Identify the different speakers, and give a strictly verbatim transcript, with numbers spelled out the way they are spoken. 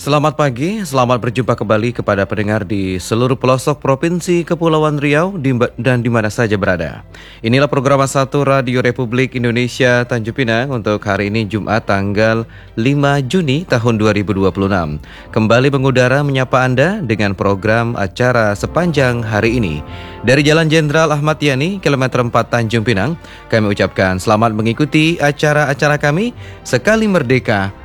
Speaker 1: Selamat pagi, selamat berjumpa kembali kepada pendengar di seluruh pelosok Provinsi Kepulauan Riau di- dan di mana saja berada. Inilah program satu Radio Republik Indonesia Tanjung Pinang untuk hari ini Jumat tanggal lima Juni tahun dua ribu dua puluh enam. Kembali mengudara menyapa Anda dengan program acara sepanjang hari ini. Dari Jalan Jenderal Ahmad Yani, kilometer empat Tanjung Pinang, kami ucapkan selamat mengikuti acara-acara kami Sekali Merdeka,